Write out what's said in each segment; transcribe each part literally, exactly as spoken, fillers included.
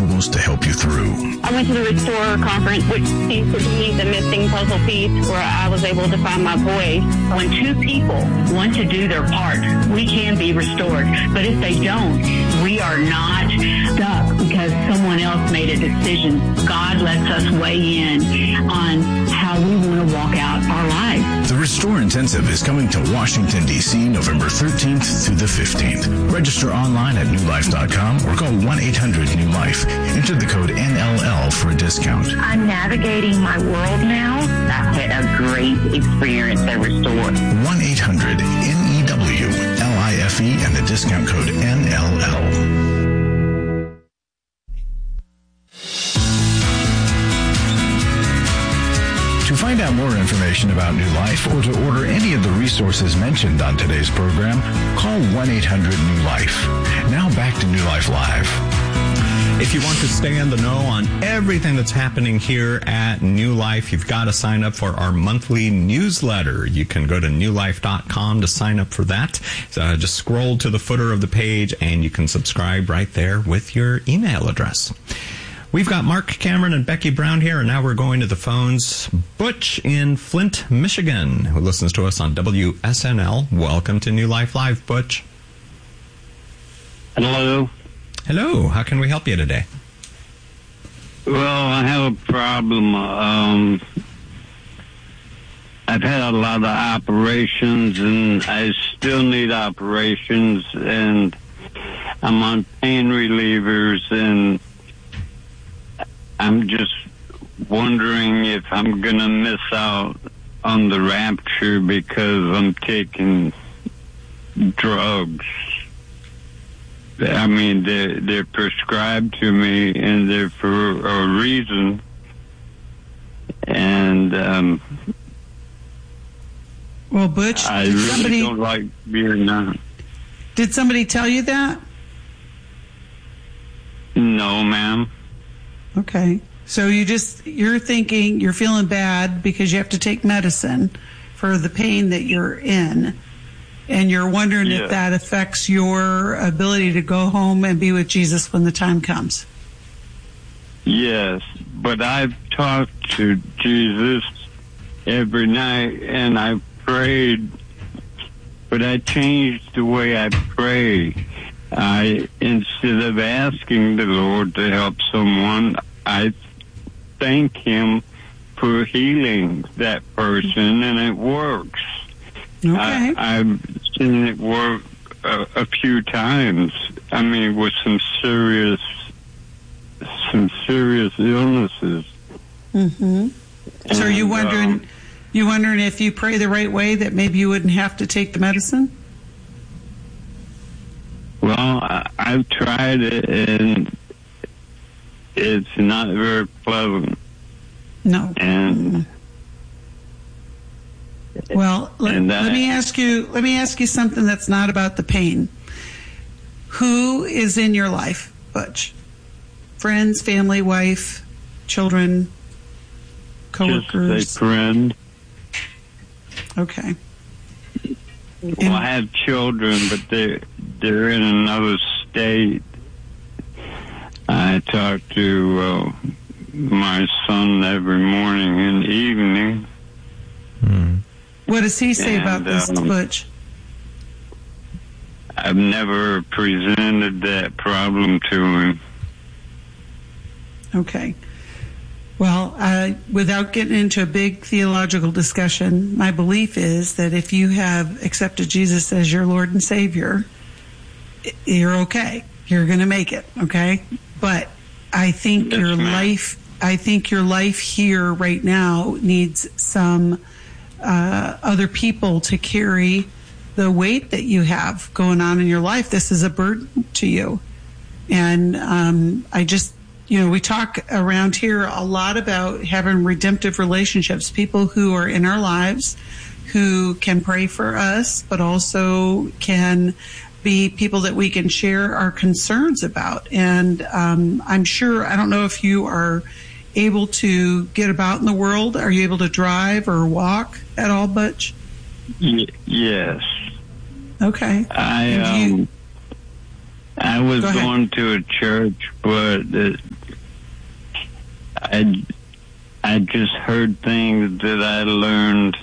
tools to help you through. I went to the Restore conference, which seems to be the missing puzzle piece where I was able to find my voice. When two people want to do their part, we can be restored. But if they don't, we are not stuck because someone else made a decision. God lets us weigh in on how we want to walk out our lives. The Restore Intensive is coming to Washington, D C November thirteenth through the fifteenth. Register online at new life dot com or call one eight hundred new life. Enter the code N L L for a discount. I'm navigating my world now. I've had a great experience at Restore. one eight hundred N E W L I F E and the discount code N L L. To find out more information about New Life or to order any of the resources mentioned on today's program, call one eight hundred new life. Now back to New Life Live. If you want to stay in the know on everything that's happening here at New Life, you've got to sign up for our monthly newsletter. You can go to new life dot com to sign up for that. So just scroll to the footer of the page and you can subscribe right there with your email address. We've got Mark Cameron and Becky Brown here, and now we're going to the phones. Butch in Flint, Michigan, who listens to us on W S N L. Welcome to New Life Live, Butch. Hello. Hello. How can we help you today? Well, I have a problem. Um, I've had a lot of operations, and I still need operations, and I'm on pain relievers, and I'm just wondering if I'm going to miss out on the rapture because I'm taking drugs. I mean, they're, they're prescribed to me, and they're for a reason. And um, well, Butch, I did really somebody, don't like being on. Did somebody tell you that? No, ma'am. Okay. So you just, you're thinking, you're feeling bad because you have to take medicine for the pain that you're in. And you're wondering Yeah. if that affects your ability to go home and be with Jesus when the time comes. Yes, but I've talked to Jesus every night and I prayed, but I changed the way I pray. I, instead of asking the Lord to help someone, I thank Him for healing that person, and it works. Okay. I, I've seen it work a, a few times. I mean, with some serious, some serious illnesses. Mm-hmm. So are you And, wondering, um, you wondering if you pray the right way that maybe you wouldn't have to take the medicine? Well, I, I've tried it, and it's not very pleasant. No. And Well, let, And, uh, let me ask you. Let me ask you something that's not about the pain. Who is in your life, Butch? Friends, family, wife, children, coworkers. just a friend. Okay. Well, I have children, but they're they're in another state. I talk to uh, my son every morning and evening. Hmm. What does he say And, about this, um, Butch? I've never presented that problem to him. Okay. Well, uh, without getting into a big theological discussion, my belief is that if you have accepted Jesus as your Lord and Savior, you're okay. You're going to make it, okay? But I think Yes, your ma'am. life, I think your life here right now needs some uh, other people to carry the weight that you have going on in your life. This is a burden to you. And um, I just, you know, we talk around here a lot about having redemptive relationships, people who are in our lives who can pray for us, but also can be people that we can share our concerns about. And um, I'm sure, I don't know if you are able to get about in the world. Are you able to drive or walk at all, Butch? Y- yes. Okay. I And um, you- I was going to a church, but it, I, I just heard things that I learned,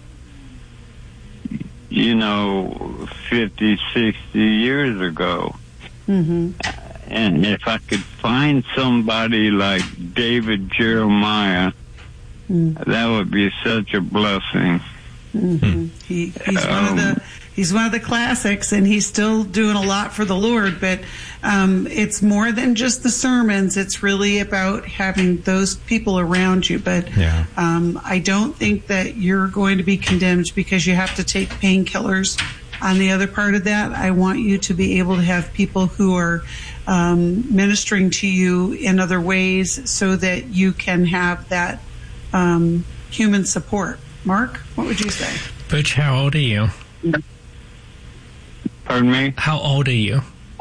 you know, fifty, sixty years ago. Mm-hmm. And if I could find somebody like David Jeremiah, mm. that would be such a blessing. Mm-hmm. He, he's um, one of the he's one of the classics, and he's still doing a lot for the Lord. But um, it's more than just the sermons. It's really about having those people around you. But yeah. um, I don't think that you're going to be condemned because you have to take painkillers. On the other part of that, I want you to be able to have people who are um, ministering to you in other ways so that you can have that um, human support. Mark, what would you say? Butch, how old are you? Pardon me? How old are you?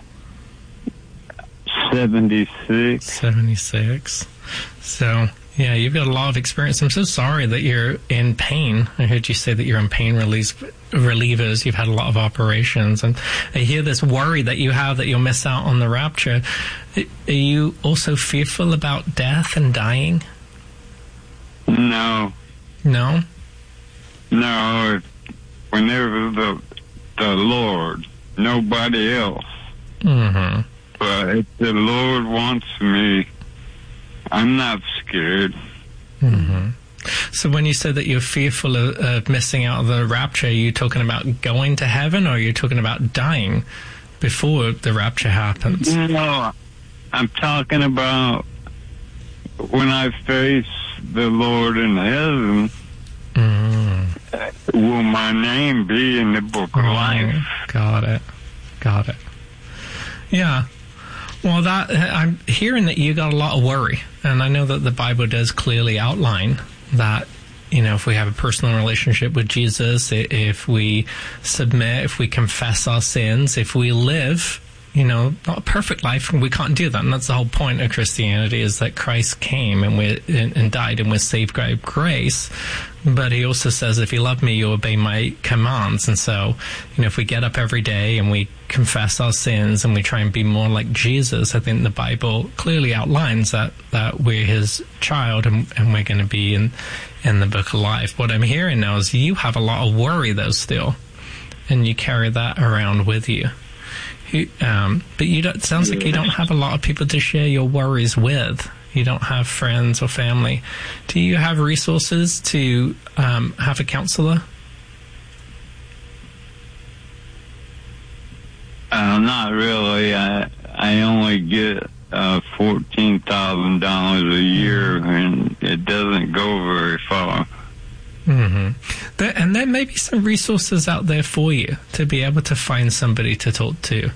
seventy-six. seventy-six. So, yeah, you've got a lot of experience. I'm so sorry that you're in pain. I heard you say that you're in pain release, relievers. You've had a lot of operations. And I hear this worry that you have that you'll miss out on the rapture. Are you also fearful about death and dying? No. No? No. Whenever the, the Lord, nobody else. Mm-hmm. But if the Lord wants me, I'm not scared. Mm-hmm. So when you said that you're fearful of, of missing out on the rapture, are you talking about going to heaven, or are you talking about dying before the rapture happens? No, I'm talking about when I face the Lord in heaven, mm-hmm. will my name be in the book of oh, life? Got it. Got it. Yeah. Well, that I'm hearing that you got a lot of worry, and I know that the Bible does clearly outline that, you know, if we have a personal relationship with Jesus, if we submit, if we confess our sins, if we live, you know, not a perfect life, we can't do that. And that's the whole point of Christianity, is that Christ came and we and, and died and we're saved by grace. But he also says, if you love me, you obey my commands. And so, you know, if we get up every day and we confess our sins and we try and be more like Jesus, I think the Bible clearly outlines that, that we're his child and, and we're going to be in, in the book of life. What I'm hearing now is you have a lot of worry, though, still, and you carry that around with you. You, um, but you don't, it sounds like you don't have a lot of people to share your worries with. You don't have friends or family. Do you have resources to um, have a counselor? Uh, not really. I I only get uh, fourteen thousand dollars a year, and it doesn't go very far. Mm-hmm. There, and there may be some resources out there for you to be able to find somebody to talk to,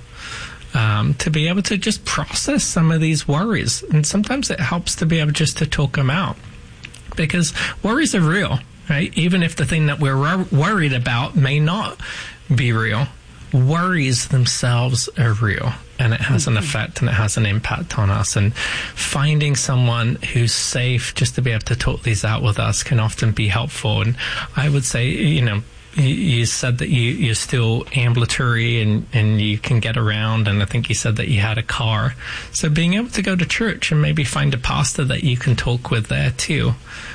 um, to be able to just process some of these worries. And sometimes it helps to be able just to talk them out, because worries are real, right? Even if the thing that we're wor- worried about may not be real, worries themselves are real. And it has an effect and it has an impact on us. And finding someone who's safe just to be able to talk these out with us can often be helpful. And I would say, you know, you said that you, you're still ambulatory and, and you can get around. And I think you said that you had a car. So being able to go to church and maybe find a pastor that you can talk with there too,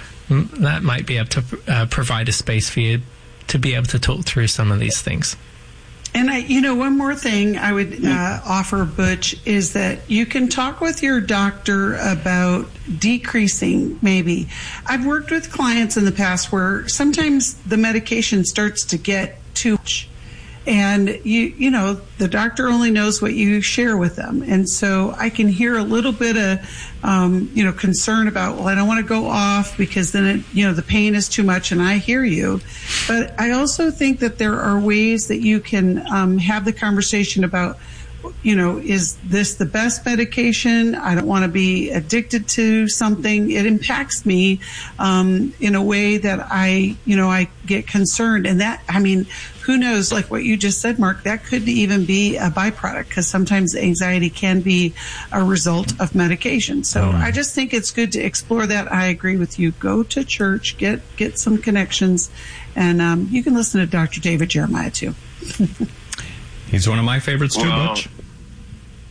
that might be able to uh, provide a space for you to be able to talk through some of these things. And I, you know, one more thing I would uh, offer, Butch, is that you can talk with your doctor about decreasing, maybe. I've worked with clients in the past where sometimes the medication starts to get too much. And, you you know, the doctor only knows what you share with them. And so I can hear a little bit of, um, you know, concern about, well, I don't want to go off because then, it, you know, the pain is too much, and I hear you. But I also think that there are ways that you can um, have the conversation about, you know, is this the best medication? I don't want to be addicted to something. It impacts me um, in a way that I, you know, I get concerned. And that, I mean, who knows, like what you just said, Mark, that could even be a byproduct, because sometimes anxiety can be a result of medication. So mm. I just think it's good to explore that. I agree with you. Go to church, get, get some connections, and um, you can listen to Doctor David Jeremiah too. He's one of my favorites too, well, Butch.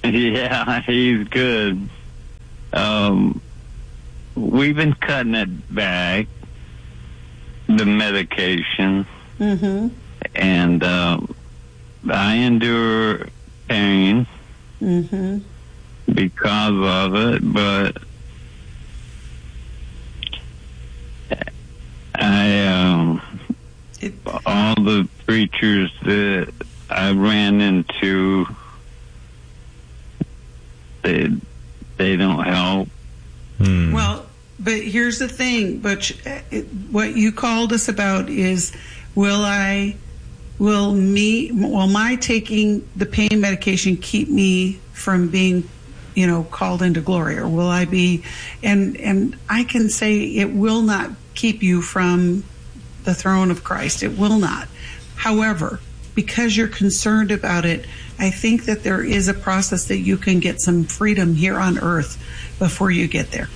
Yeah, he's good. Um, we've been cutting it back, the medication. Mm-hmm. And uh, I endure pain mm-hmm. because of it, but I, um, it, all the preachers that I ran into, they, they don't help. Hmm. Well, but here's the thing, but it, what you called us about is, will I, will me, will my taking the pain medication keep me from being, you know, called into glory, or will I be, and, and I can say it will not keep you from the throne of Christ. It will not. However, because you're concerned about it, I think that there is a process that you can get some freedom here on earth before you get there.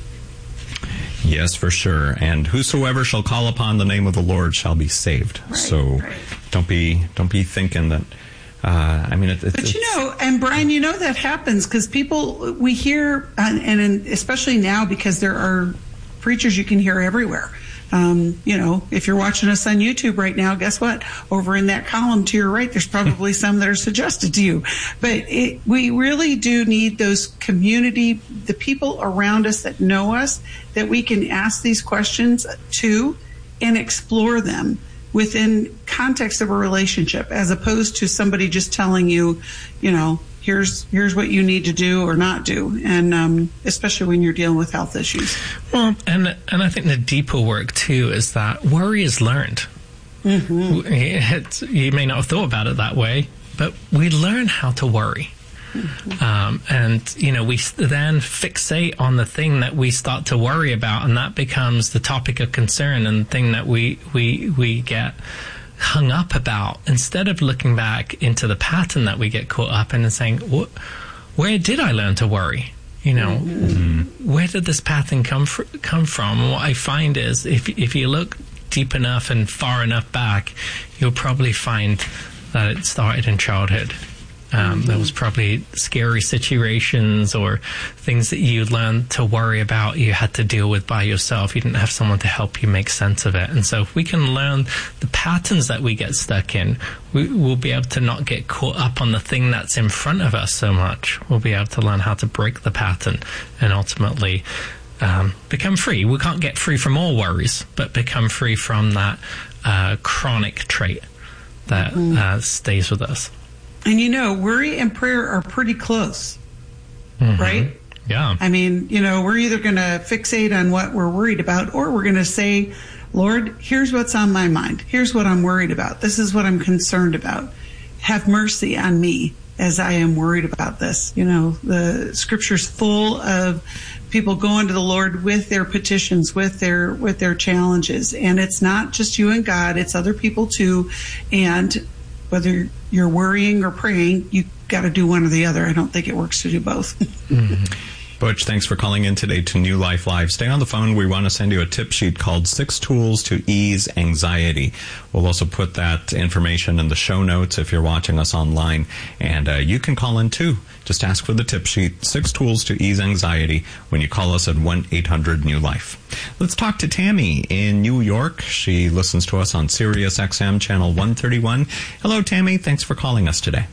Yes, for sure. And whosoever shall call upon the name of the Lord shall be saved. Right, so right. don't be don't be thinking that. Uh, I mean, it, it, but you know, and Brian, you know that happens because people we hear, and, and especially now because there are preachers you can hear everywhere. Um, you know, if you're watching us on YouTube right now, guess what? Over in that column to your right, there's probably some that are suggested to you. But it, we really do need those community, the people around us that know us, that we can ask these questions to and explore them within context of a relationship, as opposed to somebody just telling you, you know, here's here's what you need to do or not do, and um, especially when you're dealing with health issues. Well, and and I think the deeper work too is that worry is learned. Mm-hmm. It's, you may not have thought about it that way, but we learn how to worry. Mm-hmm. Um, and, you know, we then fixate on the thing that we start to worry about, and that becomes the topic of concern and the thing that we, we, we get hung up about, instead of looking back into the pattern that we get caught up in and saying, what, where did I learn to worry? You know, mm-hmm. where did this pattern come fr- come from? And what I find is if if you look deep enough and far enough back, you'll probably find that it started in childhood. Um, mm-hmm. There was probably scary situations or things that you learned to worry about, you had to deal with by yourself. You didn't have someone to help you make sense of it. And so if we can learn the patterns that we get stuck in, we, we'll be able to not get caught up on the thing that's in front of us so much. We'll be able to learn how to break the pattern and ultimately um, become free. We can't get free from all worries, but become free from that uh, chronic trait that mm-hmm. uh, stays with us. And you know, worry and prayer are pretty close, mm-hmm. right? Yeah. I mean, you know, we're either going to fixate on what we're worried about, or we're going to say, Lord, here's what's on my mind. Here's what I'm worried about. This is what I'm concerned about. Have mercy on me as I am worried about this. You know, the scripture's full of people going to the Lord with their petitions, with their, with their challenges. And it's not just you and God, it's other people too. And whether you're worrying or praying, you got to do one or the other. I don't think it works to do both. Mm-hmm. Butch, thanks for calling in today to New Life Live. Stay on the phone. We want to send you a tip sheet called Six Tools to Ease Anxiety. We'll also put that information in the show notes if you're watching us online. And uh, you can call in too. Just ask for the tip sheet, Six Tools to Ease Anxiety, when you call us at one eight hundred new life. Let's talk to Tammy in New York. She listens to us on Sirius X M channel one thirty-one. Hello, Tammy. Thanks for calling us today.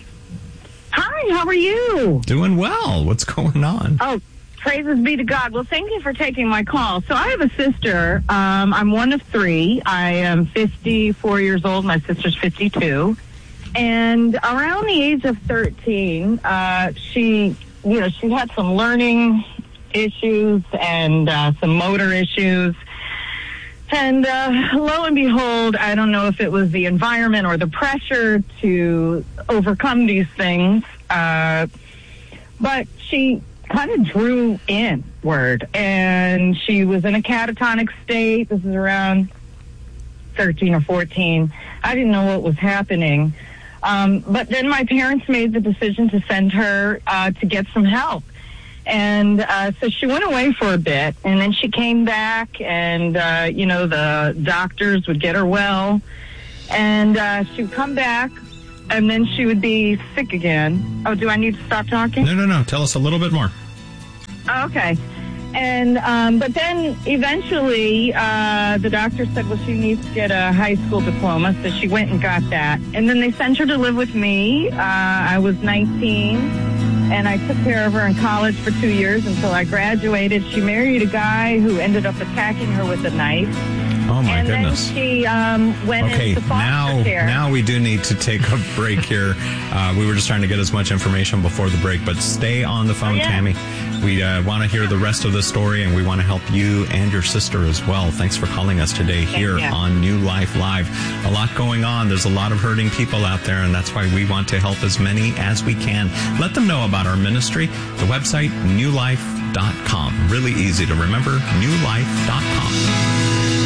Hi, how are you? Doing well. What's going on? Oh, praises be to God. Well, thank you for taking my call. So I have a sister. Um, I'm one of three. I am fifty-four years old. My sister's fifty-two. And around the age of thirteen, uh, she, you know, she had some learning issues and uh, some motor issues. And uh, lo and behold, I don't know if it was the environment or the pressure to overcome these things, uh, but she kind of drew inward, and she was in a catatonic state. This is around thirteen or fourteen. I didn't know what was happening. Um, but then my parents made the decision to send her uh, to get some help. And uh, so she went away for a bit, and then she came back, and, uh, you know, the doctors would get her well. And uh, she would come back and then she would be sick again. Oh, do I need to stop talking? No, no, no. Tell us a little bit more. Okay. And, um, but then eventually, uh, the doctor said, well, she needs to get a high school diploma. So she went and got that. And then they sent her to live with me. Uh, I was nineteen, and I took care of her in college for two years until I graduated. She married a guy who ended up attacking her with a knife. Oh, my and goodness. Then she um, went okay, into foster now, care. now we do need to take a break here. Uh, we were just trying to get as much information before the break, but stay on the phone, oh, yeah. Tammy. We uh, want to hear the rest of the story, and we want to help you and your sister as well. Thanks for calling us today here on New Life Live. A lot going on. There's a lot of hurting people out there, and that's why we want to help as many as we can. Let them know about our ministry. The website, new life dot com. Really easy to remember, new life dot com.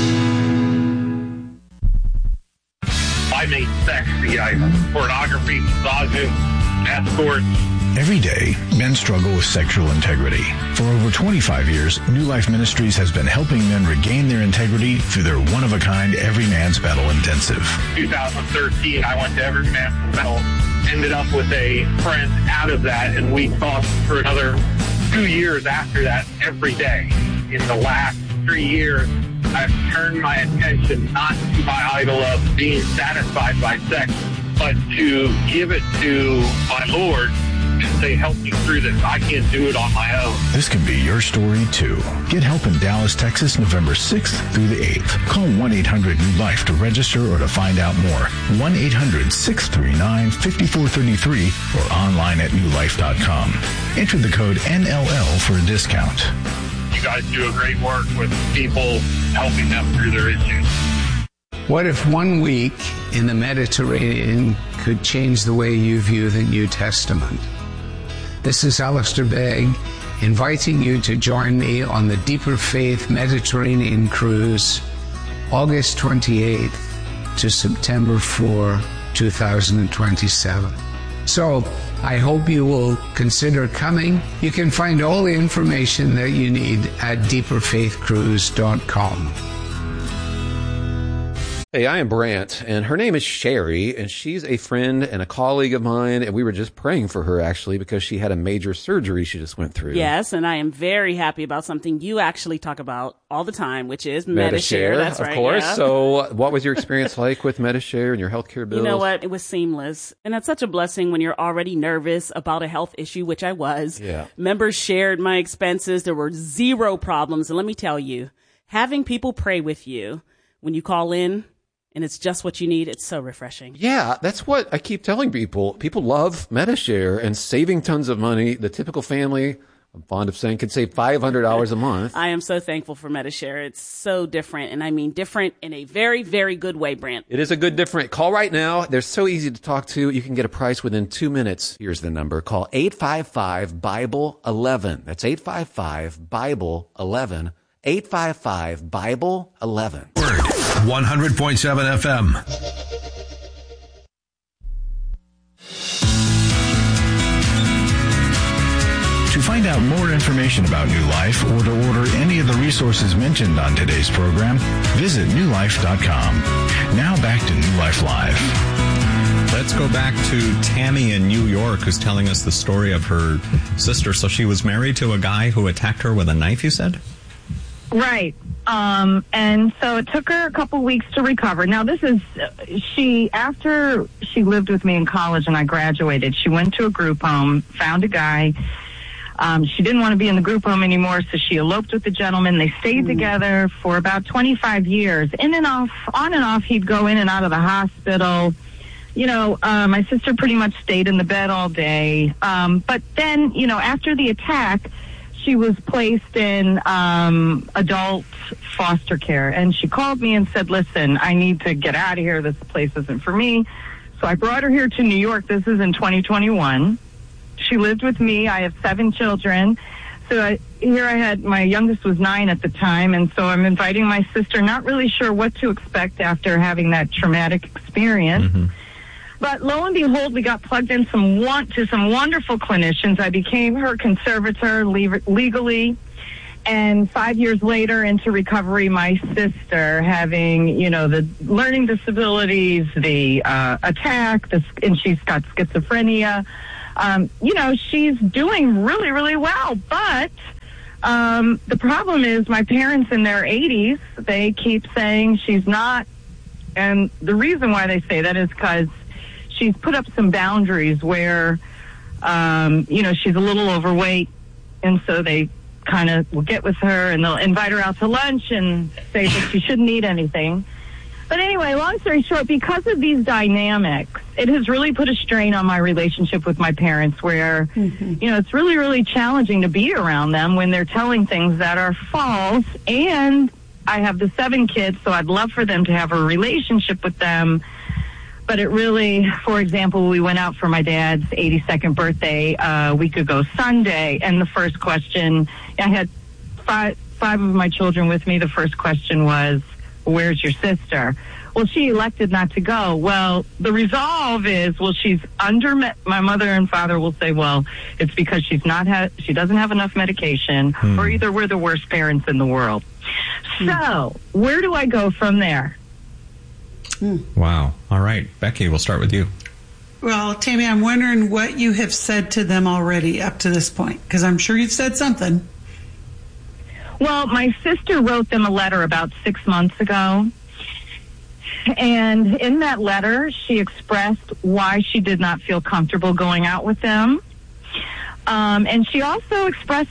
I made sex the item. Pornography, massages, escorts. Every day, men struggle with sexual integrity. For over twenty-five years, New Life Ministries has been helping men regain their integrity through their one-of-a-kind Every Man's Battle Intensive. twenty thirteen, I went to Every Man's Battle, ended up with a friend out of that, and we talked for another two years after that every day. In the last three years, I've turned my attention not to my idol of being satisfied by sex, but to give it to my Lord and say, help me through this. I can't do it on my own. This can be your story, too. Get help in Dallas, Texas, November sixth through the eighth. Call one eight hundred new life to register or to find out more. one eight hundred six three nine five four three three or online at new life dot com. Enter the code N L L for a discount. You guys do a great work with people, helping them through their issues. What if one week in the Mediterranean could change the way you view the New Testament? This is Alistair Begg, inviting you to join me on the Deeper Faith Mediterranean Cruise, August twenty-eighth to September fourth, two thousand twenty-seven. So, I hope you will consider coming. You can find all the information that you need at deeper faith cruise dot com. Hey, I am Brant, and her name is Sherry, and she's a friend and a colleague of mine, and we were just praying for her, actually, because she had a major surgery she just went through. Yes, and I am very happy about something you actually talk about all the time, which is Medi-Share. Medi-Share. That's of right, course. yeah. So what was your experience like with Medi-Share and your healthcare bills? You know what? It was seamless. And that's such a blessing when you're already nervous about a health issue, which I was. Yeah. Members shared my expenses. There were zero problems. And let me tell you, having people pray with you when you call in, and it's just what you need, it's so refreshing. Yeah, that's what I keep telling people. People love Medi-Share and saving tons of money. The typical family, I'm fond of saying, could save five hundred dollars a month. I am so thankful for Medi-Share. It's so different, and I mean different in a very, very good way, Brant. It is a good different. Call right now. They're so easy to talk to. You can get a price within two minutes. Here's the number. Call eight five five Bible eleven. That's eight five five Bible eleven. eight five five Bible eleven. Word one hundred point seven F M. To find out more information about New Life or to order any of the resources mentioned on today's program, visit new life dot com. Now back to New Life Live. Let's go back to Tammy in New York, who's telling us the story of her sister. So she was married to a guy who attacked her with a knife, you said? Right. Um, and so it took her a couple weeks to recover. Now, this is, she, after she lived with me in college and I graduated, she went to a group home, found a guy. Um, she didn't want to be in the group home anymore, so she eloped with the gentleman. They stayed together for about twenty-five years. In and off, on and off, he'd go in and out of the hospital. You know, uh, my sister pretty much stayed in the bed all day. Um, but then, you know, after the attack, she was placed in um, adult foster care. And she called me and said, listen, I need to get out of here. This place isn't for me. So I brought her here to New York. This is in twenty twenty-one. She lived with me. I have seven children. So I, here I had, my youngest was nine at the time. And so I'm inviting my sister, not really sure what to expect after having that traumatic experience. Mm-hmm. But lo and behold, we got plugged in some want to some wonderful clinicians. I became her conservator le- legally, And five years later into recovery, my sister having, you know, the learning disabilities, the uh, attack, the, and she's got schizophrenia. Um, you know, she's doing really, really well. But um, the problem is my parents in their eighties, they keep saying she's not. And the reason why they say that is because she's put up some boundaries where, um, you know, she's a little overweight. And so they kind of will get with her and they'll invite her out to lunch and say that she shouldn't eat anything. But anyway, long story short, because of these dynamics, it has really put a strain on my relationship with my parents where, mm-hmm. you know, it's really, really challenging to be around them when they're telling things that are false. And I have the seven kids, so I'd love for them to have a relationship with them. But it really, for example, we went out for my dad's eighty-second birthday uh, a week ago Sunday, and the first question, I had five, five of my children with me. The first question was, where's your sister? Well, she elected not to go. Well, the resolve is, well, she's under, me- my mother and father will say, well, it's because she's not ha- she doesn't have enough medication, hmm. or either we're the worst parents in the world. Hmm. So, where do I go from there? Wow. All right. Becky, we'll start with you. Well, Tammy, I'm wondering what you have said to them already up to this point, because I'm sure you've said something. Well, my sister wrote them a letter about six months ago. And in that letter, she expressed why she did not feel comfortable going out with them. Um, and she also expressed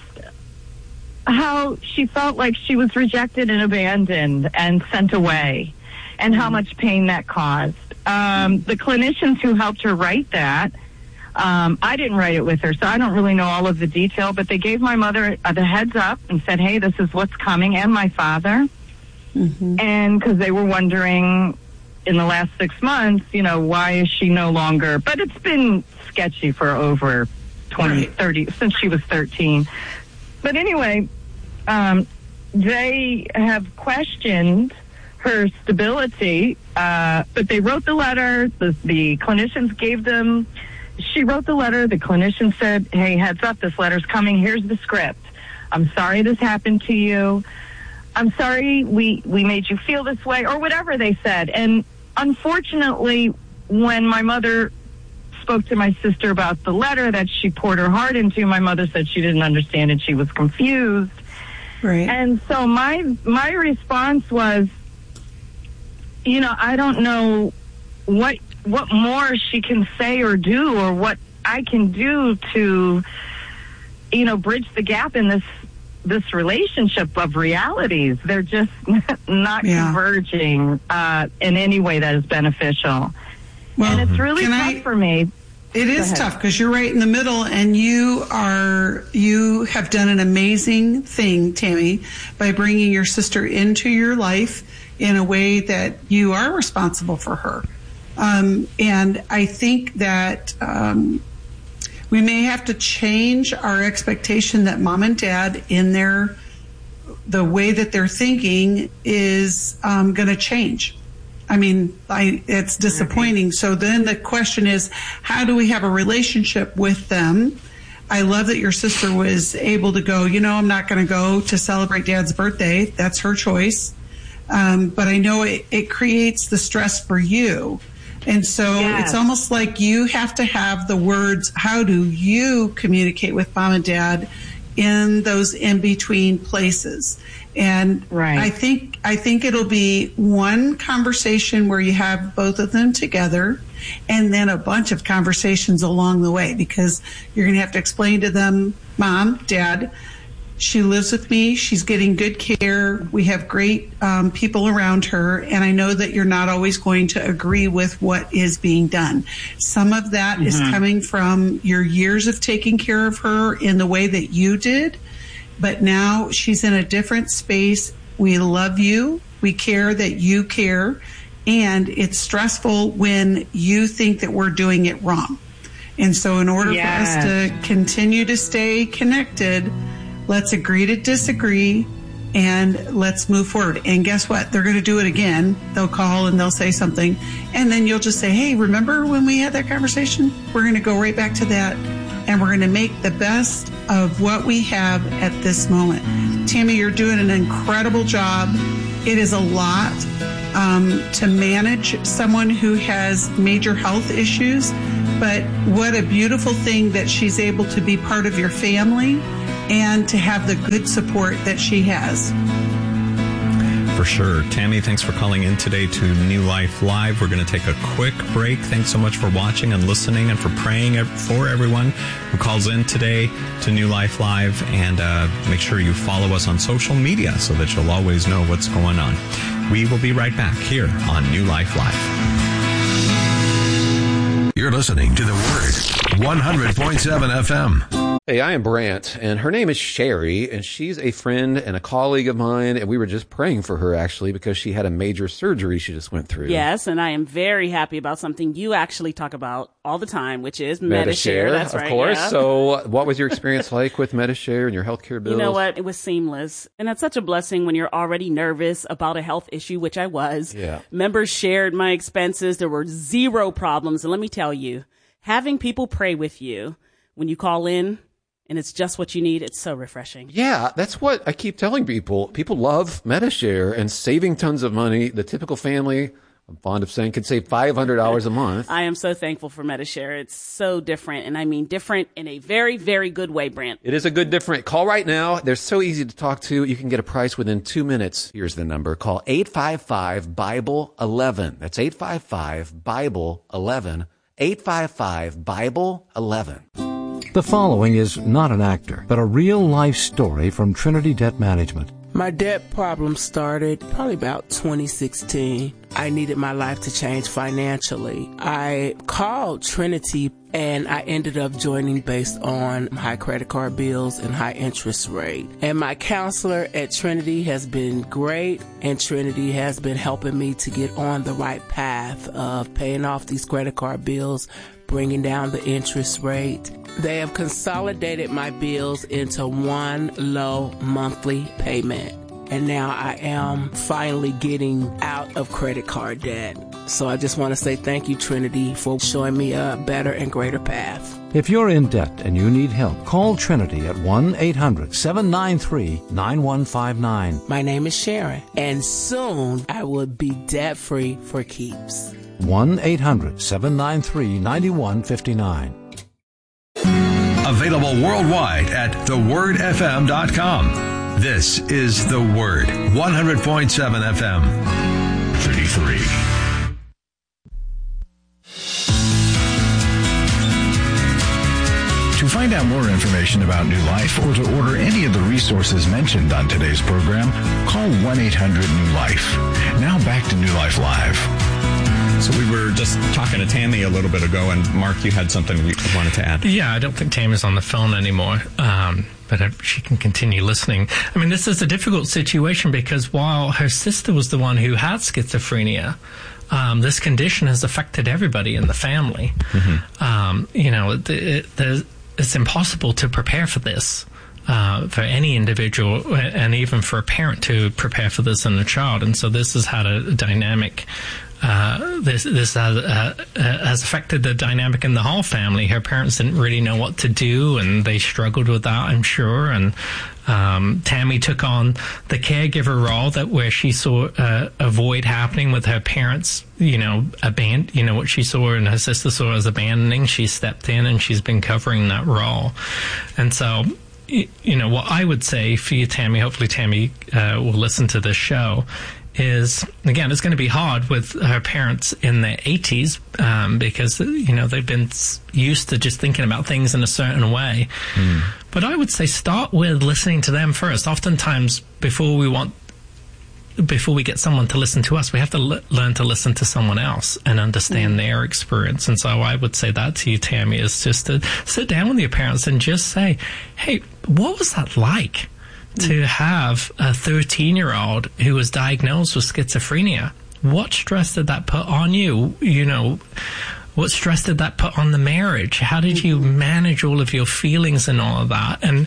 how she felt like she was rejected and abandoned and sent away, and how much pain that caused. Um, the clinicians who helped her write that, um, I didn't write it with her, so I don't really know all of the detail, but they gave my mother uh, the heads up and said, hey, this is what's coming, and my father. Mm-hmm. And because they were wondering in the last six months, you know, why is she no longer, but it's been sketchy for over twenty, right. thirty, since she was thirteen. But anyway, um, they have questioned her stability, uh, but they wrote the letter, the, the clinicians gave them, she wrote the letter, the clinician said, hey, heads up, this letter's coming, here's the script. I'm sorry this happened to you. I'm sorry we, we made you feel this way, or whatever they said. And unfortunately, when my mother spoke to my sister about the letter that she poured her heart into, my mother said she didn't understand and she was confused. Right. And so my my response was, you know, I don't know what what more she can say or do, or what I can do to, you know, bridge the gap in this this relationship of realities. They're just not yeah. converging uh, in any way that is beneficial. Well, and it's really tough I, for me. It is tough because you're right in the middle, and you are you have done an amazing thing, Tammy, by bringing your sister into your life in a way that you are responsible for her. Um, and I think that um, we may have to change our expectation that mom and dad in their the way that they're thinking is um, going to change. I mean, I, it's disappointing. So then the question is, how do we have a relationship with them? I love that your sister was able to go, you know, I'm not going to go to celebrate Dad's birthday. That's her choice. Um, but I know it, it creates the stress for you. And so yes. It's almost like you have to have the words, how do you communicate with mom and dad in those in-between places? And right. I think I think it'll be one conversation where you have both of them together, and then a bunch of conversations along the way, because you're going to have to explain to them, Mom, Dad, she lives with me. She's getting good care. We have great um, people around her, and I know that you're not always going to agree with what is being done. Some of that mm-hmm. is coming from your years of taking care of her in the way that you did. But now she's in a different space. We love you. We care that you care. And it's stressful when you think that we're doing it wrong. And so in order yes. for us to continue to stay connected, let's agree to disagree and let's move forward. And guess what? They're going to do it again. They'll call and they'll say something. And then you'll just say, hey, remember when we had that conversation? We're going to go right back to that. And we're going to make the best of what we have at this moment. Tammy, you're doing an incredible job. It is a lot um, to manage someone who has major health issues, but what a beautiful thing that she's able to be part of your family and to have the good support that she has. For sure. Tammy, thanks for calling in today to New Life Live. We're going to take a quick break. Thanks so much for watching and listening and for praying for everyone who calls in today to New Life Live. And uh, make sure you follow us on social media so that you'll always know what's going on. We will be right back here on New Life Live. You're listening to The Word, one hundred point seven F M. Hey, I am Brant, and her name is Sherry, and she's a friend and a colleague of mine, and we were just praying for her, actually, because she had a major surgery she just went through. Yes, and I am very happy about something you actually talk about all the time, which is Medishare. Medishare. That's of right. course. Yeah. So what was your experience like with Medishare and your healthcare bills? You know what? It was seamless. And that's such a blessing when you're already nervous about a health issue, which I was. Yeah. Members shared my expenses. There were zero problems. And let me tell you, having people pray with you when you call in, and it's just what you need, it's so refreshing. Yeah, that's what I keep telling people. People love Medishare and saving tons of money. The typical family, I'm fond of saying, can save five hundred dollars a month. I am so thankful for Medishare. It's so different, and I mean different in a very, very good way, Brant. It is a good different. Call right now. They're so easy to talk to. You can get a price within two minutes. Here's the number. Call eight five five, Bible eleven. That's eight five five, Bible eleven. eight five five, Bible eleven. The following is not an actor, but a real-life story from Trinity Debt Management. My debt problem started probably about twenty sixteen. I needed my life to change financially. I called Trinity and I ended up joining based on high credit card bills and high interest rate. And my counselor at Trinity has been great, and Trinity has been helping me to get on the right path of paying off these credit card bills, bringing down the interest rate. They have consolidated my bills into one low monthly payment. And now I am finally getting out of credit card debt. So I just want to say thank you, Trinity, for showing me a better and greater path. If you're in debt and you need help, call Trinity at one eight hundred, seven nine three, nine one five nine. My name is Sharon, and soon I will be debt-free for keeps. one eight hundred, seven nine three, nine one five nine. Available worldwide at the word f m dot com. This is The Word, one hundred point seven F M. thirty-three. To find out more information about New Life or to order any of the resources mentioned on today's program, call one eight hundred new life. Now back to New Life Live. So we were just talking to Tammy a little bit ago, and Mark, you had something we wanted to add. Yeah, I don't think Tammy's on the phone anymore, um, but she can continue listening. I mean, this is a difficult situation because while her sister was the one who had schizophrenia, um, this condition has affected everybody in the family. Mm-hmm. Um, you know, it, it, it's impossible to prepare for this. Uh, for any individual and even for a parent to prepare for this in a child. And so this has had a dynamic, uh, this, this has, uh, has affected the dynamic in the whole family. Her parents didn't really know what to do, and they struggled with that, I'm sure. And um, Tammy took on the caregiver role that where she saw uh, a void happening with her parents, you know, abandon, you know, what she saw and her sister saw as abandoning. She stepped in and she's been covering that role. And so, you know, what I would say for you, Tammy, hopefully Tammy uh, will listen to this show, is, again, it's going to be hard with her parents in their eighties um, because, you know, they've been used to just thinking about things in a certain way. Mm. But I would say start with listening to them first. Oftentimes, before we want before we get someone to listen to us, we have to l- learn to listen to someone else and understand mm. their experience. And so I would say that to you, Tammy, is just to sit down with your parents and just say, hey, what was that like mm. to have a thirteen-year-old who was diagnosed with schizophrenia? What stress did that put on you? You know, what stress did that put on the marriage? How did you manage all of your feelings and all of that? And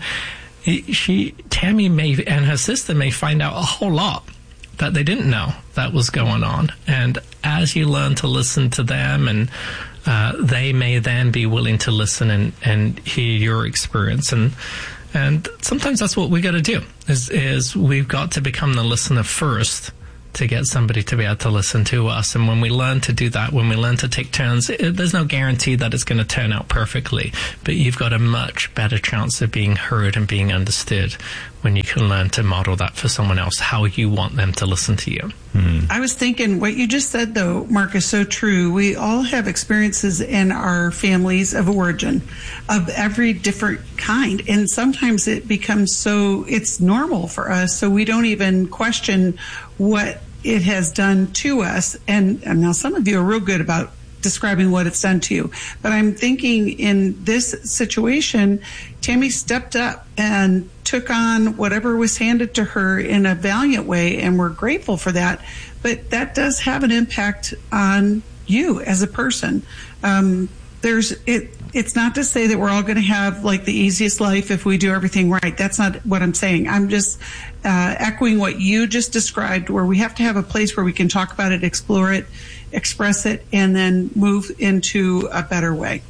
she, Tammy may, and her sister may find out a whole lot that they didn't know that was going on. And as you learn to listen to them, and uh, they may then be willing to listen and, and hear your experience. And And sometimes that's what we got to do, is, is we've got to become the listener first to get somebody to be able to listen to us. And when we learn to do that, when we learn to take turns, it, there's no guarantee that it's going to turn out perfectly, but you've got a much better chance of being heard and being understood when you can learn to model that for someone else, how you want them to listen to you. Hmm. I was thinking what you just said, though, Mark, is so true. We all have experiences in our families of origin of every different kind. And sometimes it becomes so, it's normal for us, so we don't even question what it has done to us. And, and now some of you are real good about describing what it's done to you. But I'm thinking in this situation, Tammy stepped up and took on whatever was handed to her in a valiant way, and we're grateful for that. But that does have an impact on you as a person. Um, there's it. It's not to say that we're all going to have like the easiest life if we do everything right. That's not what I'm saying. I'm just uh, echoing what you just described, where we have to have a place where we can talk about it, explore it, express it, and then move into a better way.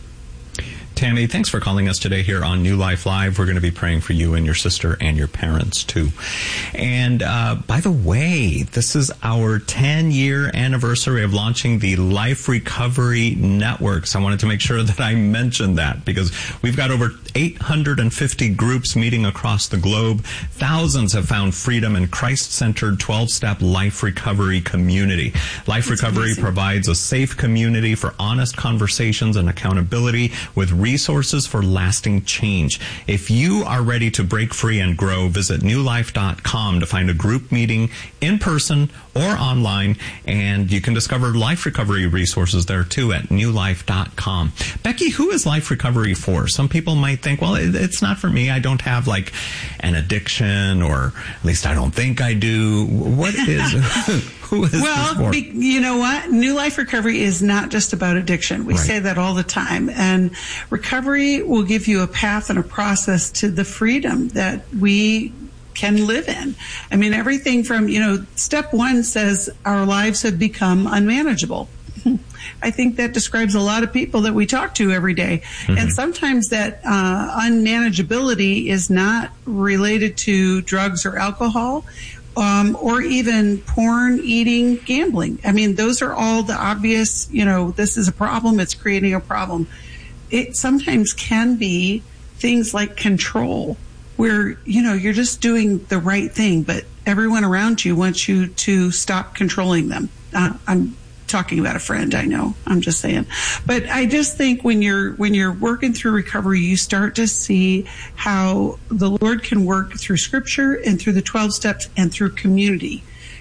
Tammy, thanks for calling us today here on New Life Live. We're going to be praying for you and your sister and your parents, too. And uh, by the way, this is our ten-year anniversary of launching the Life Recovery Network. So I wanted to make sure that I mentioned that, because we've got over eight hundred fifty groups meeting across the globe. Thousands have found freedom in Christ-centered twelve-step life recovery community. Life That's Recovery amazing. Provides a safe community for honest conversations and accountability with resources for lasting change. If you are ready to break free and grow, visit new life dot com to find a group meeting in person or online, and you can discover life recovery resources there too at new life dot com. Becky, who is life recovery for? Some people might think, well, it, it's not for me. I don't have like an addiction, or at least I don't think I do. What is who is well, this for? Be, you know what? New Life Recovery is not just about addiction. We right. say that all the time. And recovery will give you a path and a process to the freedom that we can live in. I mean, everything from, you know, step one says our lives have become unmanageable. I think that describes a lot of people that we talk to every day. Mm-hmm. And sometimes that uh, unmanageability is not related to drugs or alcohol, um, or even porn, eating, gambling. I mean, those are all the obvious, you know, this is a problem, it's creating a problem. It sometimes can be things like control, where, you know, you're just doing the right thing, but everyone around you wants you to stop controlling them. Uh, I'm talking about a friend, I know. I'm just saying. But I just think when you're when you're working through recovery, you start to see how the Lord can work through Scripture and through the twelve steps and through community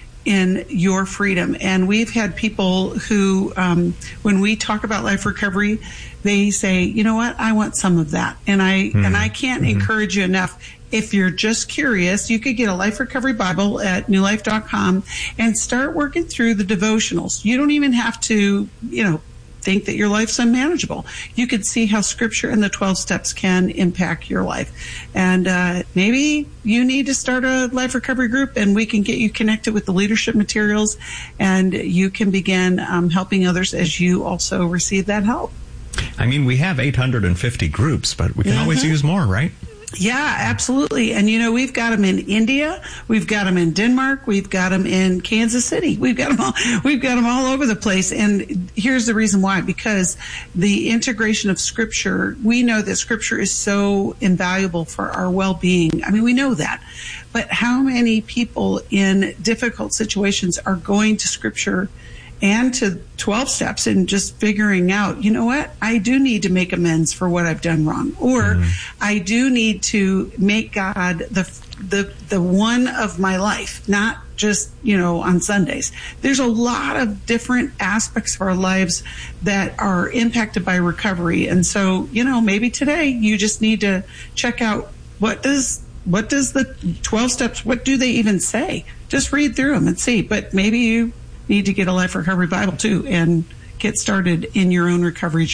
in your freedom. And we've had people who, um, when we talk about life recovery, they say, you know what, I want some of that. And I mm-hmm. and I can't mm-hmm. encourage you enough. If you're just curious, you could get a Life Recovery Bible at new life dot com and start working through the devotionals. You don't even have to, you know, think that your life's unmanageable. You could see how Scripture and the twelve steps can impact your life. And uh, maybe you need to start a life recovery group, and we can get you connected with the leadership materials, and you can begin um, helping others as you also receive that help. I mean, we have eight hundred fifty groups, but we can mm-hmm. always use more, right? Yeah, absolutely. And, you know, we've got them in India. We've got them in Denmark. We've got them in Kansas City. We've got them all, we've got them all over the place. And here's the reason why, because the integration of Scripture, we know that Scripture is so invaluable for our well-being. I mean, we know that. But how many people in difficult situations are going to Scripture and to twelve steps and just figuring out, you know what, I do need to make amends for what I've done wrong, or mm-hmm. I do need to make God the the the one of my life, not just, you know, on Sundays. There's a lot of different aspects of our lives that are impacted by recovery. And so, you know, maybe today you just need to check out what does what does the twelve steps, what do they even say? Just read through them and see. But maybe you need to get a Life Recovery Bible too and get started in your own recovery journey.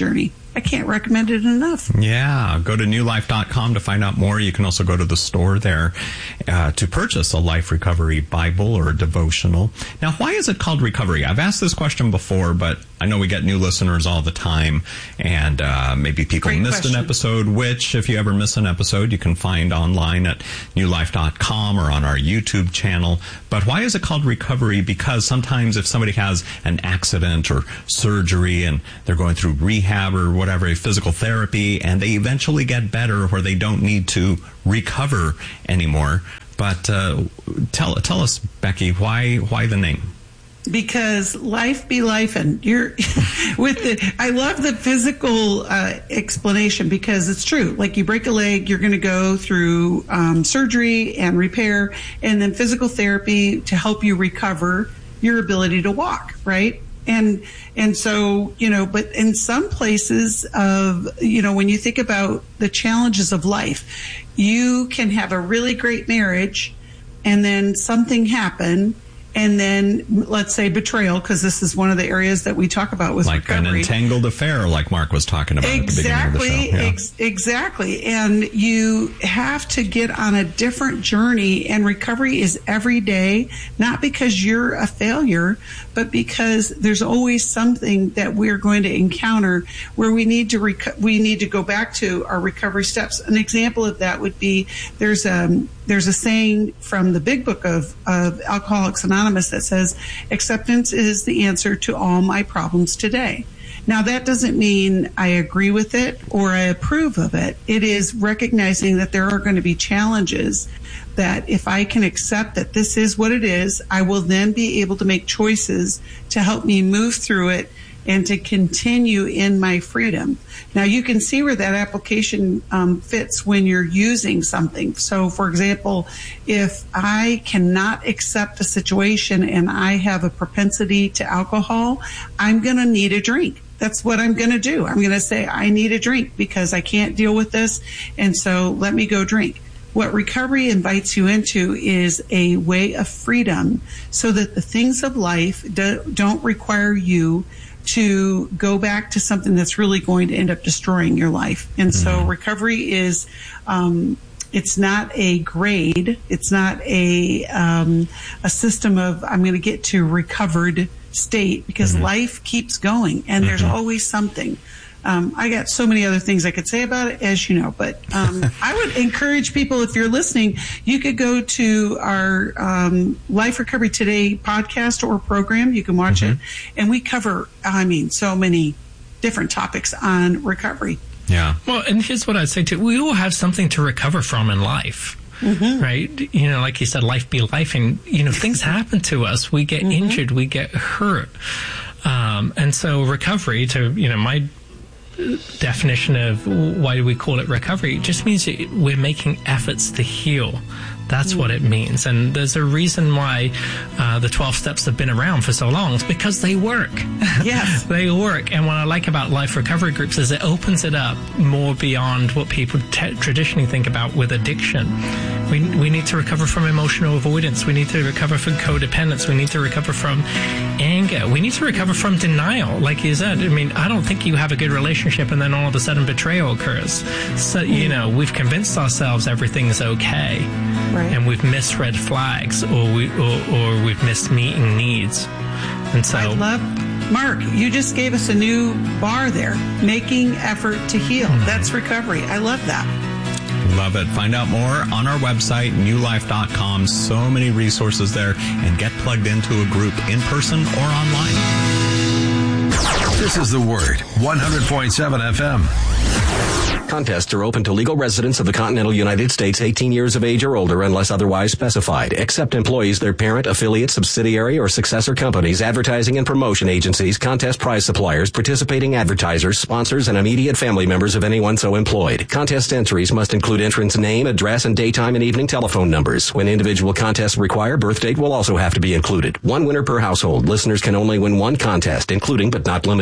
I can't recommend it enough. Yeah, go to new life dot com to find out more. You can also go to the store there uh, to purchase a Life Recovery Bible or a devotional. Now, why is it called Recovery? I've asked this question before, but I know we get new listeners all the time, and uh, maybe people Great missed question. an episode, which, if you ever miss an episode, you can find online at new life dot com or on our YouTube channel. But why is it called Recovery? Because sometimes if somebody has an accident or surgery and they're going through rehab or whatever, physical therapy, and they eventually get better where they don't need to recover anymore. But uh, tell tell us, Becky, why why the name? Because life be life, and you're with the. I love the physical uh, explanation because it's true. Like you break a leg, you're going to go through um, surgery and repair, and then physical therapy to help you recover your ability to walk, right? And and so, you know, but in some places of, you know, when you think about the challenges of life, you can have a really great marriage and then something happen. And then, let's say, betrayal, because this is one of the areas that we talk about with like recovery. An entangled affair, like Mark was talking about exactly, at the beginning of the show. Yeah. Ex- exactly. And you have to get on a different journey, and recovery is every day, not because you're a failure, but because there's always something that we're going to encounter where we need to rec- we need to go back to our recovery steps. An example of that would be there's a there's a saying from the Big Book of, of Alcoholics Anonymous that says, acceptance is the answer to all my problems today. Now, that doesn't mean I agree with it or I approve of it. It is recognizing that there are going to be challenges that if I can accept that this is what it is, I will then be able to make choices to help me move through it and to continue in my freedom. Now, you can see where that application um, fits when you're using something. So, for example, if I cannot accept a situation and I have a propensity to alcohol, I'm going to need a drink. That's what I'm going to do. I'm going to say, I need a drink because I can't deal with this, and so let me go drink. What recovery invites you into is a way of freedom so that the things of life do, don't require you to go back to something that's really going to end up destroying your life. And mm-hmm. so recovery is, um, it's not a grade. It's not a, um, a system of, I'm going to get to recovered state, because mm-hmm. life keeps going and mm-hmm. there's always something. Um, I got so many other things I could say about it, as you know, but um, I would encourage people, if you're listening, you could go to our um, Life Recovery Today podcast or program. You can watch mm-hmm. it. And we cover, I mean, so many different topics on recovery. Yeah. Well, and here's what I'd say too. We all have something to recover from in life. Mm-hmm. Right? You know, like you said, life be life. And, you know, things happen to us. We get mm-hmm. injured. We get hurt. Um, and so recovery, to, you know, my definition of why do we call it recovery, it just means that we're making efforts to heal. That's what it means. And there's a reason why uh, the twelve steps have been around for so long. It's because they work. Yes. They work. And what I like about life recovery groups is it opens it up more beyond what people t- traditionally think about with addiction. We, we need to recover from emotional avoidance. We need to recover from codependence. We need to recover from anger. We need to recover from denial. Like you said, I mean, I don't think you have a good relationship and then all of a sudden betrayal occurs. So, you know, we've convinced ourselves everything's okay. Right. And we've missed red flags, or we or, or we've missed meeting needs, and so. I love, Mark. You just gave us a new bar there. Making effort to heal. Mm-hmm. That's recovery. I love that. Love it. Find out more on our website, new life dot com. So many resources there, and get plugged into a group in person or online. This is The Word, one hundred point seven F M. Contests are open to legal residents of the continental United States eighteen years of age or older unless otherwise specified, except employees, their parent, affiliate, subsidiary, or successor companies, advertising and promotion agencies, contest prize suppliers, participating advertisers, sponsors, and immediate family members of anyone so employed. Contest entries must include entrant's name, address, and daytime and evening telephone numbers. When individual contests require, birth date will also have to be included. One winner per household. Listeners can only win one contest, including but not limited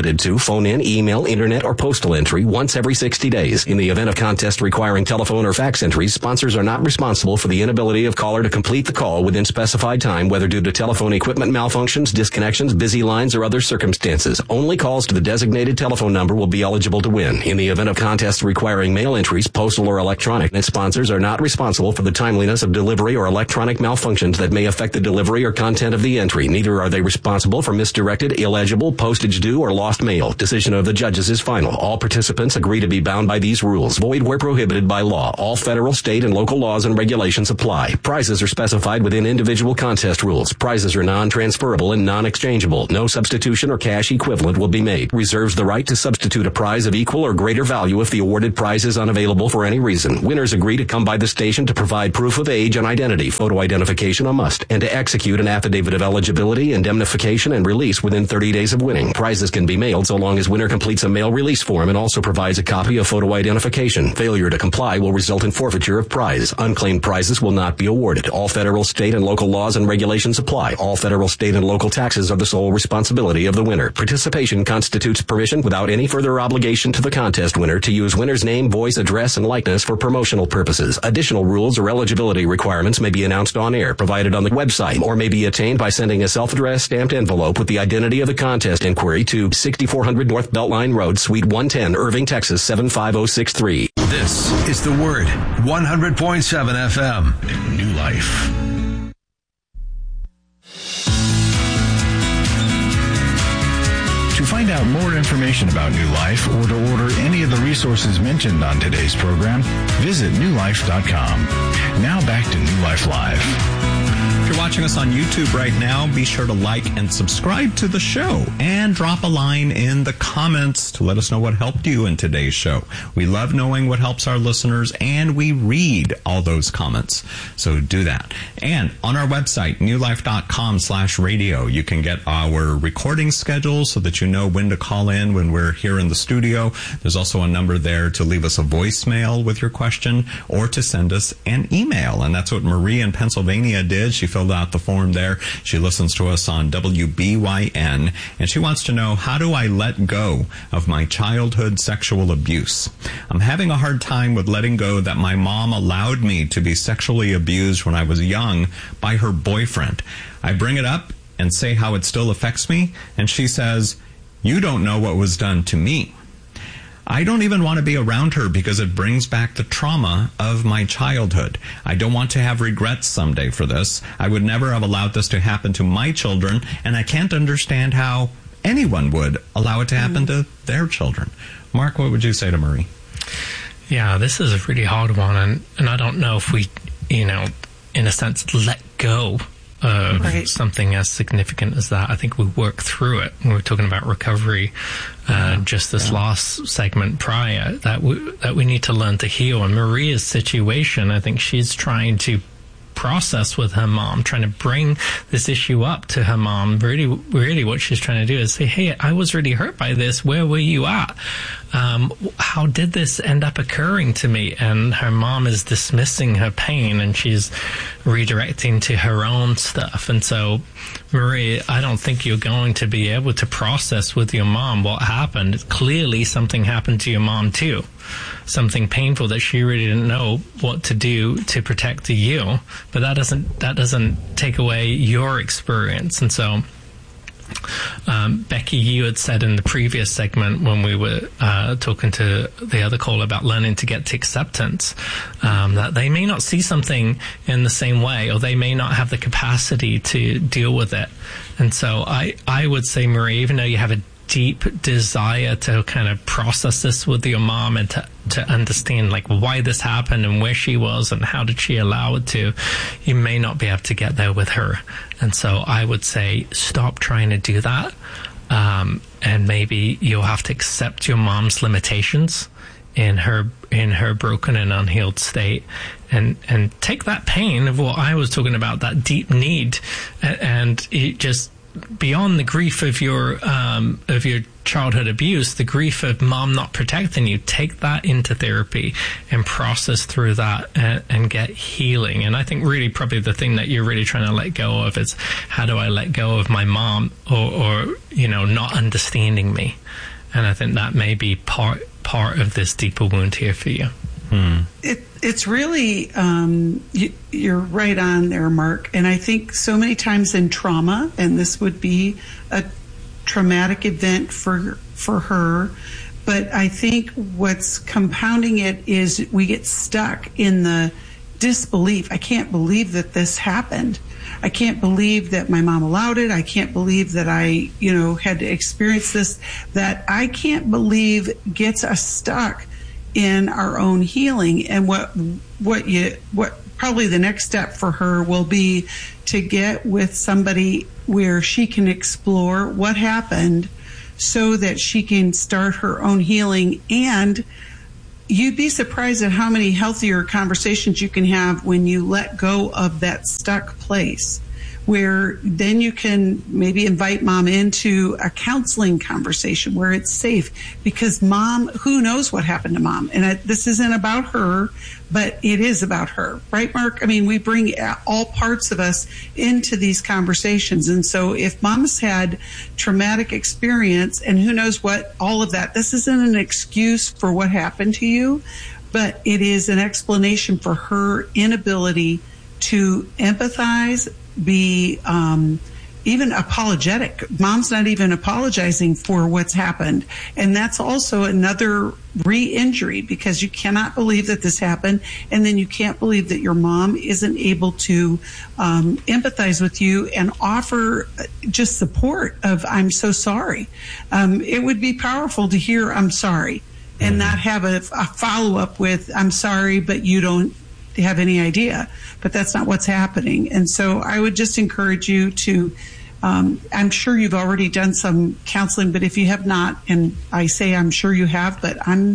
limited to phone-in, email, internet, or postal entry once every sixty days. In the event of contest requiring telephone or fax entries, sponsors are not responsible for the inability of caller to complete the call within specified time, whether due to telephone equipment malfunctions, disconnections, busy lines, or other circumstances. Only calls to the designated telephone number will be eligible to win. In the event of contests requiring mail entries, postal or electronic, and sponsors are not responsible for the timeliness of delivery or electronic malfunctions that may affect the delivery or content of the entry. Neither are they responsible for misdirected, illegible, postage due, or lost mail. Decision of the judges is final. All participants agree to be bound by these rules. Void where prohibited by law. All federal, state, and local laws and regulations apply. Prizes are specified within individual contest rules. Prizes are non-transferable and non-exchangeable. No substitution or cash equivalent will be made. Reserves the right to substitute a prize of equal or greater value if the awarded prize is unavailable for any reason. Winners agree to come by the station to provide proof of age and identity, photo identification a must, and to execute an affidavit of eligibility, indemnification, and release within thirty days of winning. Prizes can be mailed so long as winner completes a mail release form and also provides a copy of photo identification. Failure to comply will result in forfeiture of prize. Unclaimed prizes will not be awarded. All federal, state, and local laws and regulations apply. All federal, state, and local taxes are the sole responsibility of the winner. Participation constitutes permission without any further obligation to the contest winner to use winner's name, voice, address, and likeness for promotional purposes. Additional rules or eligibility requirements may be announced on air, provided on the website, or may be attained by sending a self-addressed stamped envelope with the identity of the contest inquiry to sixty-four hundred North Beltline Road, Suite one ten, Irving, Texas seven five zero six three. This is The Word, one hundred point seven F M. New Life. To find out more information about New Life or to order any of the resources mentioned on today's program, visit new life dot com. Now back to New Life Live. If you're watching us on YouTube right now, be sure to like and subscribe to the show and drop a line in the comments to let us know what helped you in today's show. We love knowing what helps our listeners, and we read all those comments. So do that. And on our website, new life dot com slash radio, you can get our recording schedule so that you know when to call in when we're here in the studio. There's also a number there to leave us a voicemail with your question or to send us an email. And that's what Marie in Pennsylvania did. She filled out the form there. She listens to us on W B Y N, and she wants to know, how do I let go of my childhood sexual abuse? I'm having a hard time with letting go that my mom allowed me to be sexually abused when I was young by her boyfriend. I bring it up and say how it still affects me, and she says, you don't know what was done to me. I don't even want to be around her because it brings back the trauma of my childhood. I don't want to have regrets someday for this. I would never have allowed this to happen to my children, and I can't understand how anyone would allow it to happen to their children. Mark, what would you say to Marie? Yeah, this is a really hard one, and, and I don't know if we, you know, in a sense, let go of right. something as significant as that. I think we work through it. We were talking about recovery uh, yeah. just this yeah. last segment prior, that we, that we need to learn to heal. And Maria's situation, I think she's trying to process with her mom, trying to bring this issue up to her mom. Really, really what she's trying to do is say, hey, I was really hurt by this. Where were you at? Um, how did this end up occurring to me? And her mom is dismissing her pain, and she's redirecting to her own stuff. And so, Marie, I don't think you're going to be able to process with your mom what happened. Clearly, something happened to your mom, too. Something painful that she really didn't know what to do to protect you. But that doesn't, that doesn't take away your experience. And so, Um, Becky, you had said in the previous segment when we were uh, talking to the other caller about learning to get to acceptance, um, that they may not see something in the same way, or they may not have the capacity to deal with it. And so I, I would say, Marie, even though you have a deep desire to kind of process this with your mom and to, to understand like why this happened and where she was and how did she allow it to, you may not be able to get there with her. And so I would say stop trying to do that. Um, and maybe you'll have to accept your mom's limitations in her in her broken and unhealed state, and and take that pain of what I was talking about, that deep need, and, and it just beyond the grief of your um, of your childhood abuse, the grief of mom not protecting you, take that into therapy and process through that and, and get healing. And I think really probably the thing that you're really trying to let go of is, how do I let go of my mom or, or you know, not understanding me? And I think that may be part part of this deeper wound here for you. Hmm. It, it's really, um, you, you're right on there, Mark. And I think so many times in trauma, and this would be a traumatic event for for her, but I think what's compounding it is we get stuck in the disbelief. I can't believe that this happened. I can't believe that my mom allowed it. I can't believe that I, you know, had to experience this. That I can't believe gets us stuck in our own healing. And what what you what probably the next step for her will be to get with somebody where she can explore what happened so that she can start her own healing. And you'd be surprised at how many healthier conversations you can have when you let go of that stuck place, where then you can maybe invite mom into a counseling conversation where it's safe, because mom, who knows what happened to mom? And I, this isn't about her, but it is about her, right, Mark? I mean, we bring all parts of us into these conversations. And so if mom's had traumatic experience and who knows what, all of that, this isn't an excuse for what happened to you, but it is an explanation for her inability to empathize, be um, even apologetic. Mom's not even apologizing for what's happened. And that's also another re-injury, because you cannot believe that this happened, and then you can't believe that your mom isn't able to um, empathize with you and offer just support of, I'm so sorry. Um, it would be powerful to hear, I'm sorry, and not have a, a follow-up with, I'm sorry, but you don't have any idea. But that's not what's happening. And so I would just encourage you to, um, I'm sure you've already done some counseling, but if you have not, and I say I'm sure you have, but I'm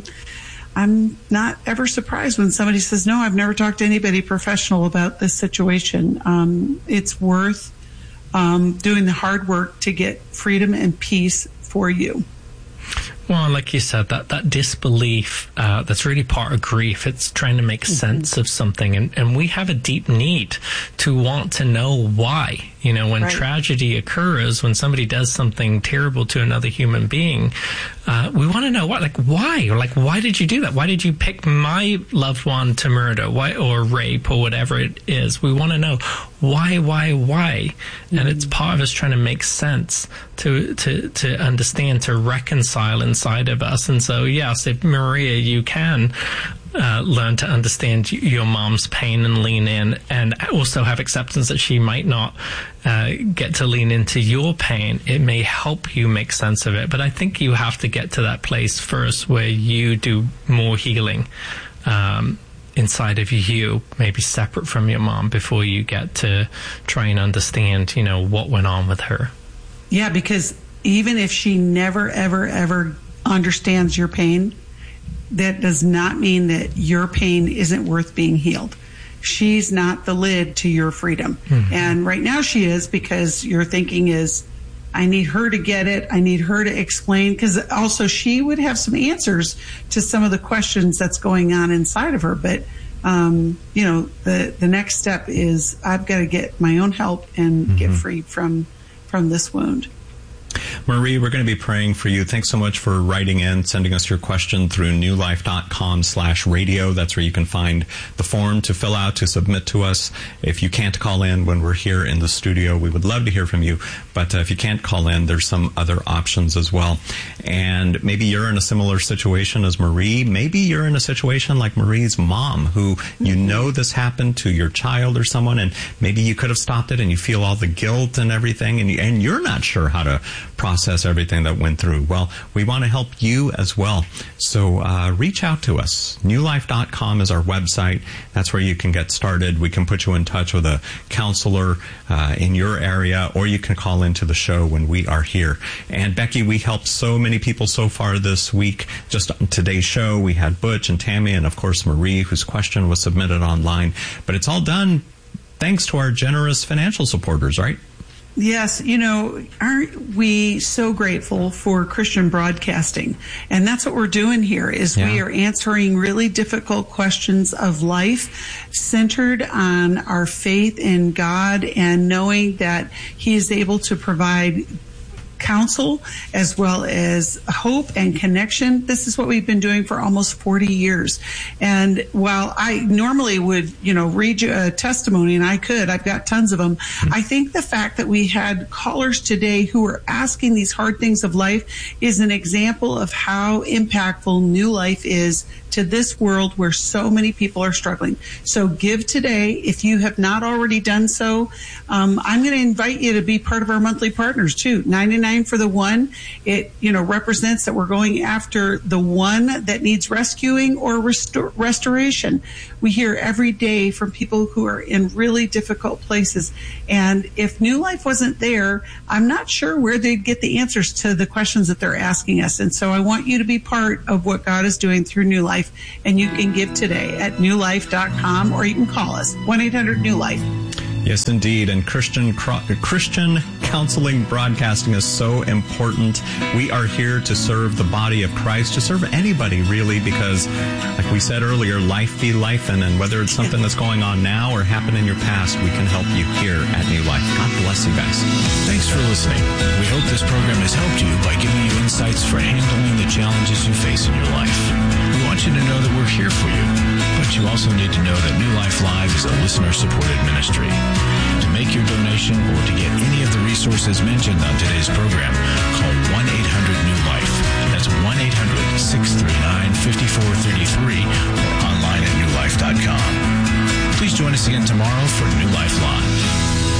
I'm not ever surprised when somebody says, no, I've never talked to anybody professional about this situation. Um, it's worth um, doing the hard work to get freedom and peace for you. Well, like you said, that, that disbelief, uh, that's really part of grief. It's trying to make mm-hmm. sense of something. And, and we have a deep need to want to know why. You know, when right. tragedy occurs, when somebody does something terrible to another human being, uh, we want to know what, like, why? Or like, why did you do that? Why did you pick my loved one to murder, why, or rape, or whatever it is? We want to know why, why, why? Mm-hmm. And it's part of us trying to make sense, to, to, to understand, to reconcile inside of us. And so, yes, if Maria, you can Uh, learn to understand your mom's pain and lean in, and also have acceptance that she might not uh, get to lean into your pain. It may help you make sense of it, but I think you have to get to that place first where you do more healing um, inside of you, maybe separate from your mom, before you get to try and understand, you know, what went on with her. Yeah, because even if she never, ever, ever understands your pain, that does not mean that your pain isn't worth being healed. She's not the lid to your freedom. Mm-hmm. And right now she is, because your thinking is, I need her to get it. I need her to explain, because also she would have some answers to some of the questions that's going on inside of her. But, um, you know, the, the next step is I've got to get my own help and mm-hmm. get free from, from this wound. Marie, we're going to be praying for you. Thanks so much for writing in, sending us your question through newlife.com slash radio. That's where you can find the form to fill out, to submit to us. If you can't call in when we're here in the studio, we would love to hear from you. But uh, if you can't call in, there's some other options as well. And maybe you're in a similar situation as Marie. Maybe you're in a situation like Marie's mom, who you know this happened to your child or someone, and maybe you could have stopped it, and you feel all the guilt and everything, and, you, and you're not sure how to process everything that went through. Well, we want to help you as well. So uh, reach out to us. new life dot com is our website. That's where you can get started. We can put you in touch with a counselor uh, in your area, or you can call into the show when we are here. And Becky, we helped so many people so far this week. Just on today's show, we had Butch and Tammy, and of course Marie, whose question was submitted online. But it's all done thanks to our generous financial supporters, right? Yes, you know, aren't we so grateful for Christian broadcasting? And that's what we're doing here is yeah. we are answering really difficult questions of life centered on our faith in God and knowing that He is able to provide counsel as well as hope and connection. This is what we've been doing for almost forty years. And while I normally would, you know, read you a testimony, and I could, I've got tons of them. I think the fact that we had callers today who are asking these hard things of life is an example of how impactful New Life is to this world where so many people are struggling. So give today. If you have not already done so, um, I'm going to invite you to be part of our monthly partners too. ninety-nine for the one. It, you know, represents that we're going after the one that needs rescuing or restor- restoration. We hear every day from people who are in really difficult places. And if New Life wasn't there, I'm not sure where they'd get the answers to the questions that they're asking us. And so I want you to be part of what God is doing through New Life. And you can give today at new life dot com, or you can call us, one eight hundred new life. Yes, indeed. And Christian Christian counseling broadcasting is so important. We are here to serve the body of Christ, to serve anybody, really, because, like we said earlier, life be lifin', and whether it's something that's going on now or happened in your past, we can help you here at New Life. God bless you guys. Thanks for listening. We hope this program has helped you by giving you insights for handling the challenges you face in your life. We want you to know that we're here for you, but you also need to know that New Life Live is a listener-supported ministry. To make your donation or to get any of the resources mentioned on today's program, call one eight hundred new life. That's one eight hundred six three nine five four three three or online at new life dot com. Please join us again tomorrow for New Life Live.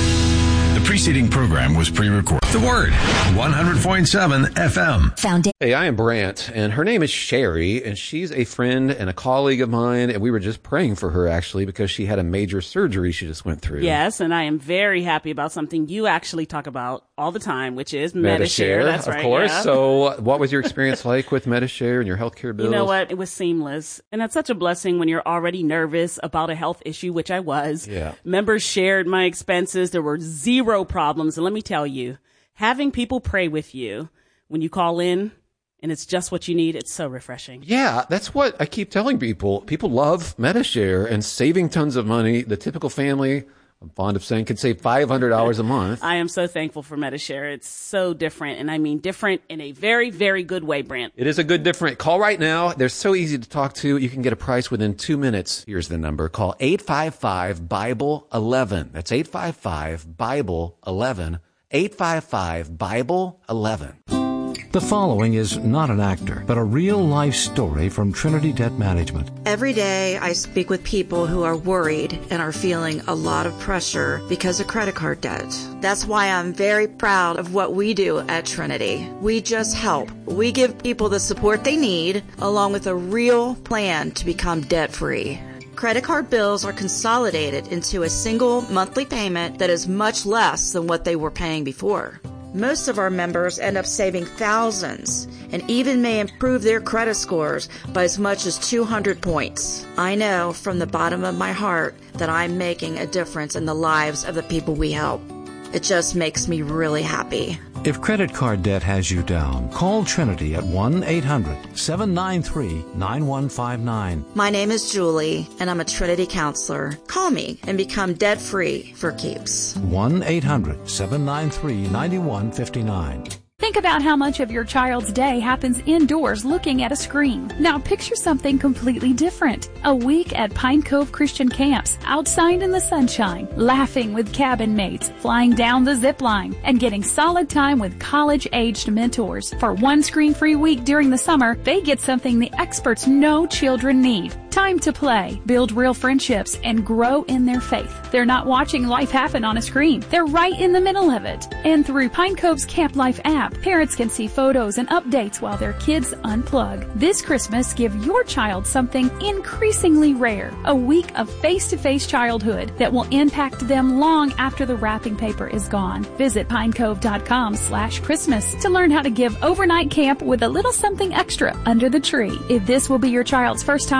The preceding program was pre-recorded. The Word, one hundred point seven F M. Found it. Hey, I am Brant, and her name is Sherry, and she's a friend and a colleague of mine, and we were just praying for her, actually, because she had a major surgery she just went through. Yes, and I am very happy about something you actually talk about all the time, which is Medi-Share. Medi-Share, That's of right, course. yeah. So what was your experience like with Medi-Share and your healthcare bills? You know what? It was seamless. And that's such a blessing when you're already nervous about a health issue, which I was. Yeah. Members shared my expenses. There were zero problems. And let me tell you, having people pray with you when you call in and it's just what you need, it's so refreshing. Yeah, that's what I keep telling people. People love Medi-Share and saving tons of money. The typical family, I'm fond of saying, can save five hundred dollars a month. I am so thankful for Medi-Share. It's so different, and I mean different in a very, very good way, Brant. It is a good different. Call right now. They're so easy to talk to. You can get a price within two minutes. Here's the number. Call eight five five, Bible eleven. That's eight five five, Bible eleven. eight five five, Bible eleven. The following is not an actor, but a real-life story from Trinity Debt Management. Every day I speak with people who are worried and are feeling a lot of pressure because of credit card debt. That's why I'm very proud of what we do at Trinity. We just help. We give people the support they need, along with a real plan to become debt-free. Credit card bills are consolidated into a single monthly payment that is much less than what they were paying before. Most of our members end up saving thousands and even may improve their credit scores by as much as two hundred points. I know from the bottom of my heart that I'm making a difference in the lives of the people we help. It just makes me really happy. If credit card debt has you down, call Trinity at one eight hundred seven nine three nine one five nine. My name is Julie, and I'm a Trinity counselor. Call me and become debt-free for keeps. one eight hundred seven nine three nine one five nine. Think about how much of your child's day happens indoors looking at a screen. Now picture something completely different. A week at Pine Cove Christian Camps, outside in the sunshine, laughing with cabin mates, flying down the zip line, and getting solid time with college-aged mentors. For one screen-free week during the summer, they get something the experts know children need. Time to play, build real friendships, and grow in their faith. They're not watching life happen on a screen. They're right in the middle of it. And through Pine Cove's Camp Life app, parents can see photos and updates while their kids unplug. This Christmas, give your child something increasingly rare. A week of face-to-face childhood that will impact them long after the wrapping paper is gone. Visit pinecove.com slash Christmas to learn how to give overnight camp with a little something extra under the tree. If this will be your child's first time at Pine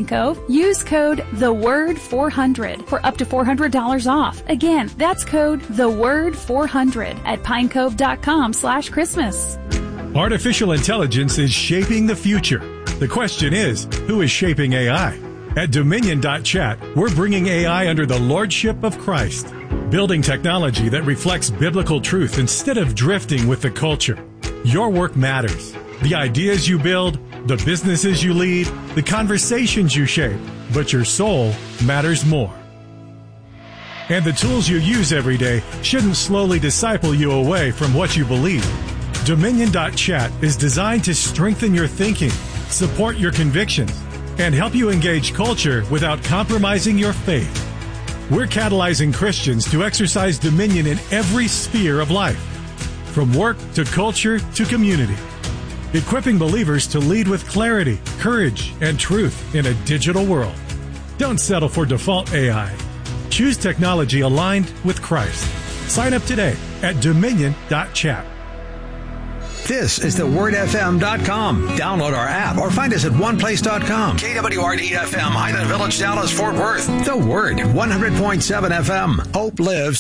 Pine Cove, use code the word four hundred for up to four hundred dollars off. Again, that's code the word four hundred at pinecove.com slash Christmas. Artificial intelligence is shaping the future. The question is, who is shaping A I? At Dominion dot chat, we're bringing A I under the lordship of Christ, building technology that reflects biblical truth instead of drifting with the culture. Your work matters. The ideas you build, the businesses you lead, the conversations you shape, but your soul matters more. And the tools you use every day shouldn't slowly disciple you away from what you believe. Dominion dot chat is designed to strengthen your thinking, support your convictions, and help you engage culture without compromising your faith. We're catalyzing Christians to exercise dominion in every sphere of life, from work to culture to community, equipping believers to lead with clarity, courage, and truth in a digital world. Don't settle for default A I. Choose technology aligned with Christ. Sign up today at Dominion dot chat. This is the word f m dot com. Download our app or find us at one place dot com. K W R D F M, Highland Village, Dallas, Fort Worth. The Word, one hundred point seven F M. Hope lives.